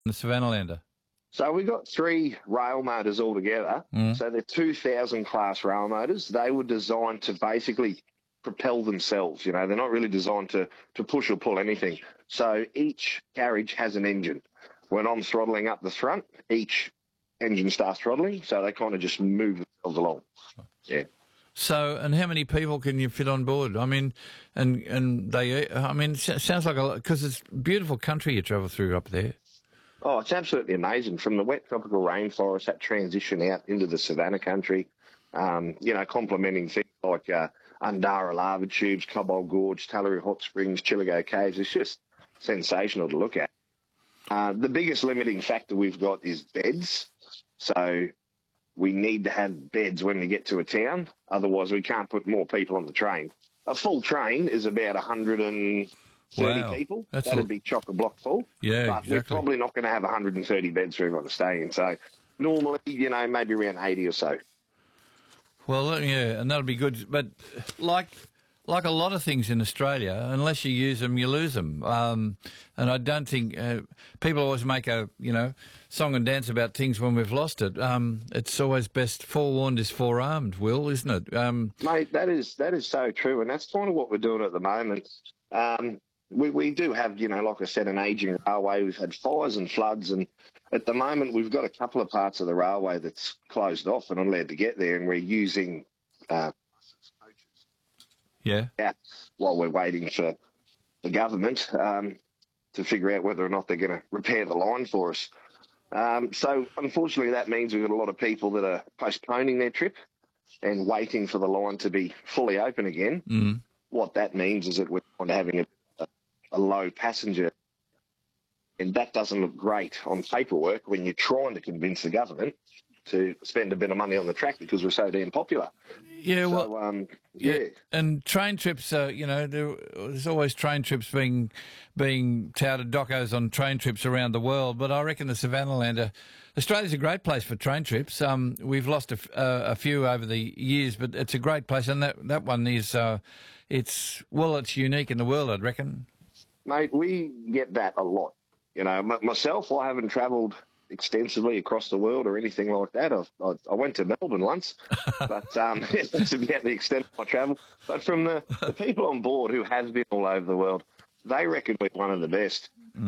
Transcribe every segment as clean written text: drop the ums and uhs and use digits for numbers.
the Savannah-lander? So we got 3 rail motors altogether. So they're 2,000 class rail motors. They were designed to basically propel themselves. You know, they're not really designed to push or pull anything. So each carriage has an engine. When I'm throttling up the front, each engine starts throttling, so they kind of just move themselves along. Yeah. So, and how many people can you fit on board? I mean, and they, I mean, it sounds like a lot, because it's beautiful country you travel through up there. Oh, it's absolutely amazing. From the wet tropical rainforest, that transition out into the savanna country, you know, complementing things like Undara lava tubes, Cobalt Gorge, Tallaroo Hot Springs, Chillago Caves. It's just sensational to look at. The biggest limiting factor we've got is beds. So we need to have beds when we get to a town. Otherwise, we can't put more people on the train. A full train is about 130 people. That'd be chock-a-block full. Yeah, but exactly. We're probably not going to have 130 beds for everyone to stay in. So normally, you know, maybe around 80 or so. Well, yeah, and that'll be good. But like a lot of things in Australia, unless you use them, you lose them. And I don't think people always make a song and dance about things when we've lost it. It's always best forewarned is forearmed, Will, isn't it? Mate, that is so true, and that's kind of what we're doing at the moment. We do have, you know, like I said, an ageing railway. We've had fires and floods, and at the moment we've got a couple of parts of the railway that's closed off and not allowed to get there, and we're using Yeah. while we're waiting for the government to figure out whether or not they're going to repair the line for us. So unfortunately that means we've got a lot of people that are postponing their trip and waiting for the line to be fully open again. Mm. What that means is that we're kind of having a low passenger, and that doesn't look great on paperwork when you're trying to convince the government to spend a bit of money on the track because we're so damn popular. Yeah, well, So, yeah. And train trips, there's always train trips being touted, docos on train trips around the world. But I reckon the Savannah-lander, Australia's a great place for train trips. We've lost a few over the years, but it's a great place, and that one is it's unique in the world, I'd reckon. Mate, we get that a lot. You know, myself, I haven't travelled extensively across the world or anything like that. I went to Melbourne once, but that's about the extent of my travel. But from the people on board who have been all over the world, they reckon we're one of the best.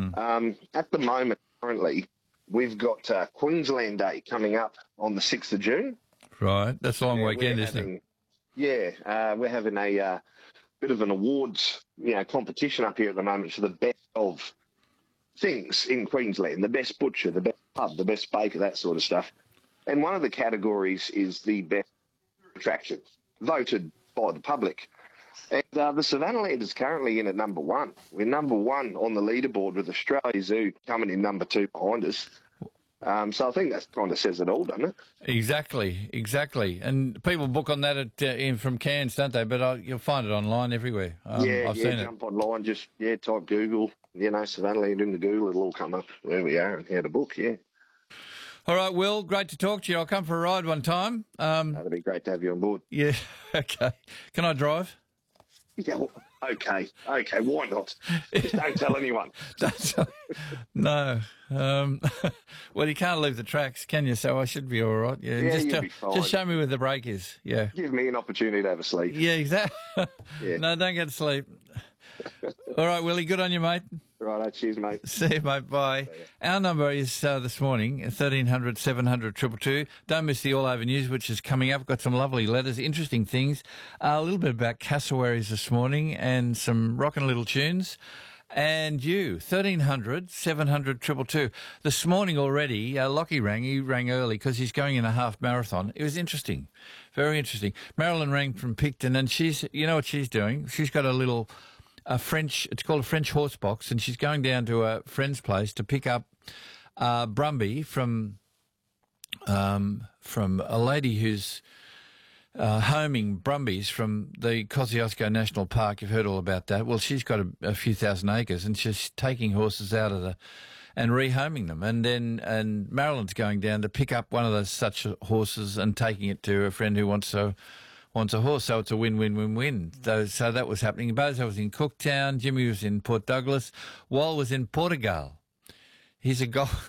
At the moment, currently, we've got Queensland Day coming up on the 6th of June. Right, that's a long weekend, isn't it? Yeah, we're having a bit of an awards, competition up here at the moment for the best of things in Queensland, the best butcher, the best pub, the best baker, that sort of stuff. And one of the categories is the best attraction, voted by the public. And the Savannah-lander is currently in at number 1. We're number 1 on the leaderboard with Australia Zoo coming in number 2 behind us. So I think that kind of says it all, doesn't it? Exactly. And people book on that from Cairns, don't they? But you'll find it online everywhere. I've seen jump online, just type Google, Savannah-lander into Google, it'll all come up where we are and how to book, yeah. All right, Will, great to talk to you. I'll come for a ride one time. That'd be great to have you on board. Yeah, okay. Can I drive? Yeah, well, okay, why not? Just don't tell anyone. No. Well, you can't leave the tracks, can you? So I should be all right. Yeah, you'll be fine. Just show me where the brake is. Yeah. Give me an opportunity to have a sleep. Yeah, exactly. Yeah. No, don't get to sleep. All right, Willie, good on you, mate. Right, cheers, mate. See you, mate. Bye. Our number is this morning, 1300 700 222. Don't miss the All Over News, which is coming up. Got some lovely letters, interesting things. A little bit about cassowaries this morning and some rockin' little tunes. And you, 1300 700 222. This morning already, Lockie rang. He rang early because he's going in a half marathon. It was interesting, very interesting. Marilyn rang from Picton, and you know what she's doing? She's got it's called a French horse box, and she's going down to a friend's place to pick up Brumby from a lady who's homing Brumbies from the Kosciuszko National Park. You've heard all about that. Well, she's got a few thousand acres, and she's taking horses out of and rehoming them. And Marilyn's going down to pick up one of those such horses and taking it to a friend who wants a horse, so it's a win-win-win-win. So that was happening. Bozo was in Cooktown, Jimmy was in Port Douglas, Wal was in Portugal. He's a golf